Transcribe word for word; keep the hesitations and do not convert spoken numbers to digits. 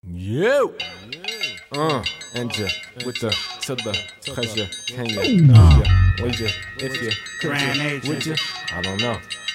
You. Uh, and you with the to the pleasure. Can you? Uh, would you? If you could you? Would you? I don't know.